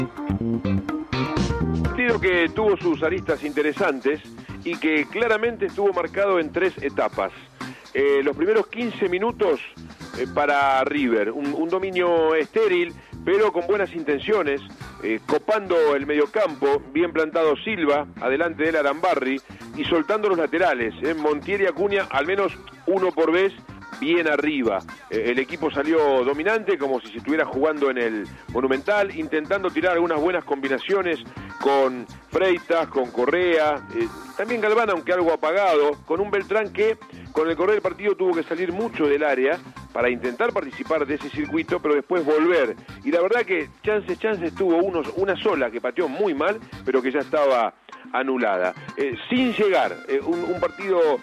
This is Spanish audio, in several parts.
Partido que tuvo sus aristas interesantes y que claramente estuvo marcado en 3 etapas. Los primeros 15 minutos para River, un dominio estéril, pero con buenas intenciones, copando el mediocampo, bien plantado Silva, adelante del Arambarri, y soltando los laterales, Montiel y Acuña, al menos uno por vez, bien arriba. El equipo salió dominante, como si se estuviera jugando en el Monumental, intentando tirar algunas buenas combinaciones con Freitas, con Correa, también Galván, aunque algo apagado, con un Beltrán que con el correr del partido tuvo que salir mucho del área para intentar participar de ese circuito, pero después volver. Y la verdad que chances tuvo una sola que pateó muy mal, pero que ya estaba anulada. Sin llegar, un partido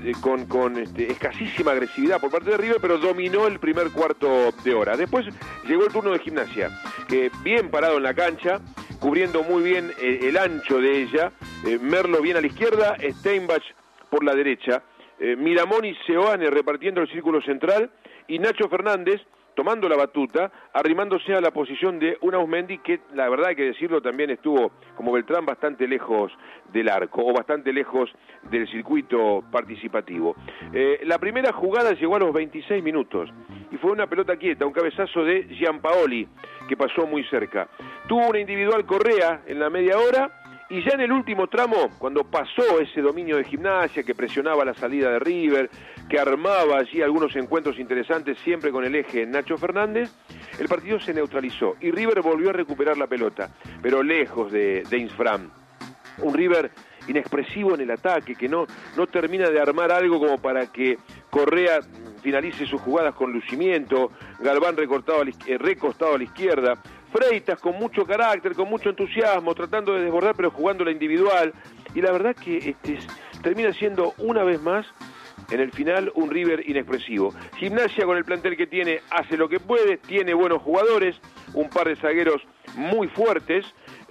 con escasísima agresividad por parte de River, pero dominó el primer cuarto de hora. Después llegó el turno de Gimnasia, que bien parado en la cancha, cubriendo muy bien el ancho de ella, Merlo bien a la izquierda, Steinbach por la derecha, Miramón y Seoane repartiendo el círculo central, y Nacho Fernández tomando la batuta, arrimándose a la posición de un Ausmendi que, la verdad hay que decirlo, también estuvo, como Beltrán, bastante lejos del arco, o bastante lejos del circuito participativo. La primera jugada llegó a los 26 minutos, y fue una pelota quieta, un cabezazo de Gianpaoli, que pasó muy cerca. Tuvo una individual Correa en la media hora, y ya en el último tramo, cuando pasó ese dominio de Gimnasia, que presionaba la salida de River, que armaba allí algunos encuentros interesantes, siempre con el eje Nacho Fernández, el partido se neutralizó y River volvió a recuperar la pelota, pero lejos de Insfram. Un River inexpresivo en el ataque, que no termina de armar algo como para que Correa finalice sus jugadas con lucimiento, Galván recostado a la izquierda, Freitas con mucho carácter, con mucho entusiasmo, tratando de desbordar pero jugando la individual, y la verdad que termina siendo una vez más en el final un River inexpresivo. Gimnasia, con el plantel que tiene, hace lo que puede, tiene buenos jugadores, un par de zagueros muy fuertes,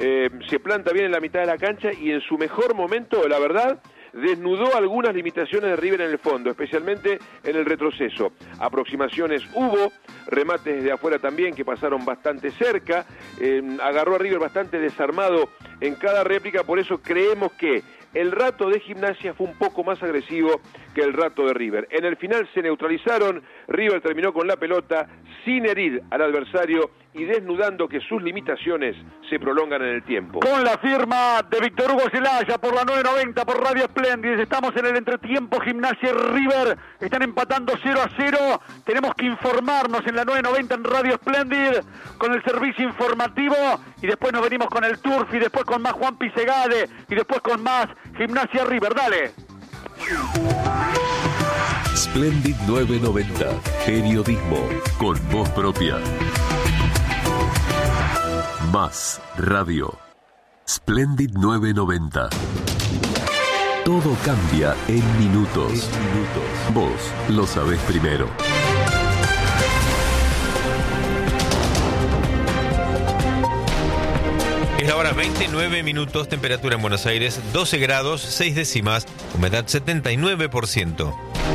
se planta bien en la mitad de la cancha y en su mejor momento, la verdad, desnudó algunas limitaciones de River en el fondo, especialmente en el retroceso. Aproximaciones hubo, remates desde afuera también que pasaron bastante cerca, agarró a River bastante desarmado en cada réplica, por eso creemos que el rato de Gimnasia fue un poco más agresivo que el rato de River. En el final se neutralizaron, River terminó con la pelota sin herir al adversario y desnudando que sus limitaciones se prolongan en el tiempo. Con la firma de Víctor Hugo Celaya por la 990 por Radio Espléndid, estamos en el entretiempo. Gimnasia y River están empatando 0-0. Tenemos que informarnos en la 990 en Radio Espléndid con el servicio informativo y después nos venimos con el Turf y después con más Juan Pisegade y después con más Gimnasia River. Dale. Espléndid 990, periodismo con voz propia. Más radio. Espléndid 990. Todo cambia en minutos. Vos lo sabés primero. Es la hora 29 minutos, temperatura en Buenos Aires 12 grados 6 décimas, humedad 79%.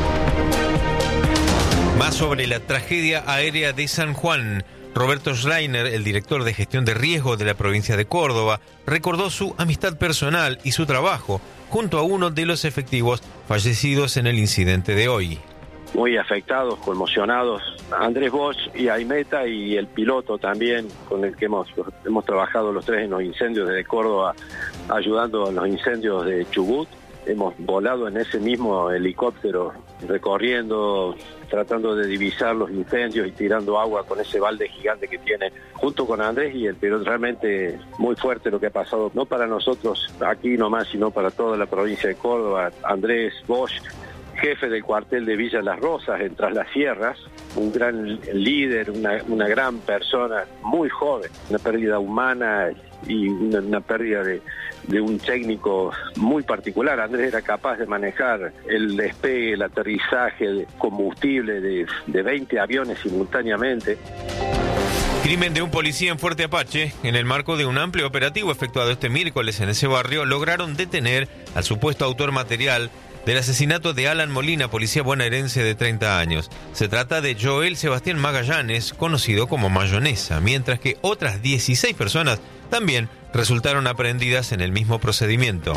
Más sobre la tragedia aérea de San Juan. Roberto Schreiner, el director de gestión de riesgo de la provincia de Córdoba, recordó su amistad personal y su trabajo junto a uno de los efectivos fallecidos en el incidente de hoy. Muy afectados, conmocionados, Andrés Bosch y Aimeta, y el piloto también, con el que hemos trabajado los tres en los incendios de Córdoba, ayudando en los incendios de Chubut. Hemos volado en ese mismo helicóptero, recorriendo, tratando de divisar los incendios y tirando agua con ese balde gigante que tiene, junto con Andrés y el piloto. Realmente muy fuerte lo que ha pasado, no para nosotros aquí nomás, sino para toda la provincia de Córdoba. Andrés Bosch, jefe del cuartel de Villa Las Rosas, en Tras las Sierras, un gran líder, una gran persona, muy joven, una pérdida humana y una pérdida de un técnico muy particular. Andrés era capaz de manejar el despegue, el aterrizaje de combustible de 20 aviones simultáneamente. Crimen de un policía en Fuerte Apache. En el marco de un amplio operativo efectuado este miércoles en ese barrio, lograron detener al supuesto autor material del asesinato de Alan Molina, policía bonaerense de 30 años. Se trata de Joel Sebastián Magallanes, conocido como Mayonesa, mientras que otras 16 personas también resultaron aprehendidas en el mismo procedimiento.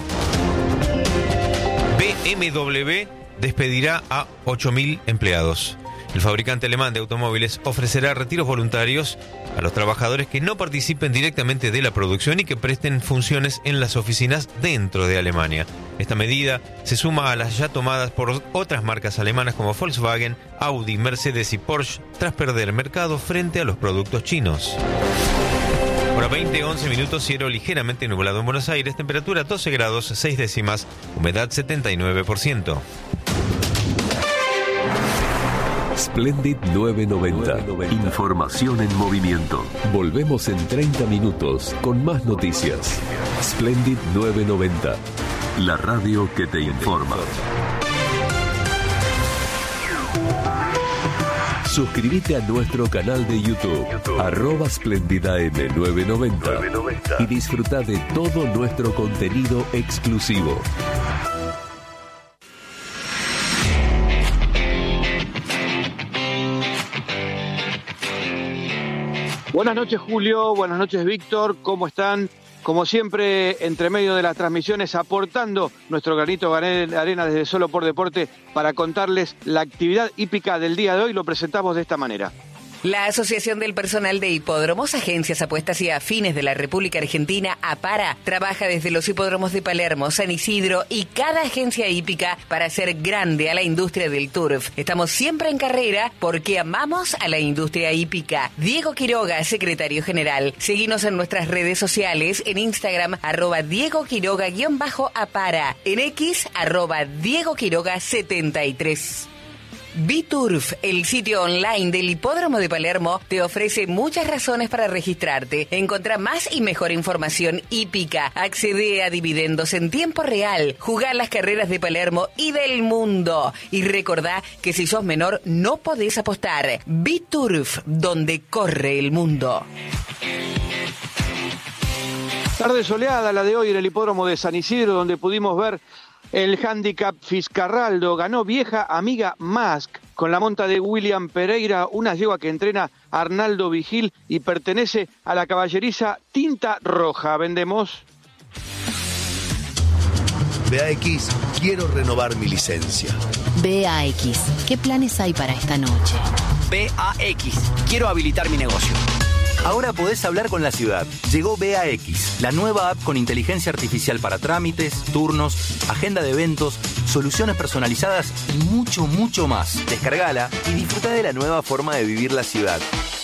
BMW despedirá a 8.000 empleados. El fabricante alemán de automóviles ofrecerá retiros voluntarios a los trabajadores que no participen directamente de la producción y que presten funciones en las oficinas dentro de Alemania. Esta medida se suma a las ya tomadas por otras marcas alemanas como Volkswagen, Audi, Mercedes y Porsche tras perder mercado frente a los productos chinos. Hora 20, 11 minutos, cielo ligeramente nublado en Buenos Aires, temperatura 12 grados 6 décimas, humedad 79%. Splendid 990. Información en movimiento. Volvemos en 30 minutos con más noticias. Splendid 990. La radio que te informa. Suscríbete a nuestro canal de YouTube, @SplendidAM990, y disfruta de todo nuestro contenido exclusivo. Buenas noches, Julio. Buenas noches, Víctor. ¿Cómo están? Como siempre, entre medio de las transmisiones, aportando nuestro granito de arena desde Solo por Deporte para contarles la actividad hípica del día de hoy. Lo presentamos de esta manera. La Asociación del Personal de Hipódromos, Agencias, Apuestas y Afines de la República Argentina, APARA, trabaja desde los hipódromos de Palermo, San Isidro y cada agencia hípica para hacer grande a la industria del turf. Estamos siempre en carrera porque amamos a la industria hípica. Diego Quiroga, secretario general. Seguinos en nuestras redes sociales, en Instagram, @DiegoQuiroga_APARA, en X, @DiegoQuiroga73. Biturf, el sitio online del Hipódromo de Palermo, te ofrece muchas razones para registrarte. Encontrá más y mejor información hípica. Accede a dividendos en tiempo real. Jugá las carreras de Palermo y del mundo. Y recordá que si sos menor no podés apostar. Biturf, donde corre el mundo. Tarde soleada la de hoy en el Hipódromo de San Isidro, donde pudimos ver el handicap Fiscarraldo. Ganó Vieja Amiga Mask con la monta de William Pereira, una yegua que entrena Arnaldo Vigil y pertenece a la caballeriza Tinta Roja. Vendemos. BAX, quiero renovar mi licencia. BAX, ¿qué planes hay para esta noche? BAX, quiero habilitar mi negocio. Ahora podés hablar con la ciudad. Llegó BAX, la nueva app con inteligencia artificial para trámites, turnos, agenda de eventos, soluciones personalizadas y mucho, mucho más. Descargala y disfruta de la nueva forma de vivir la ciudad.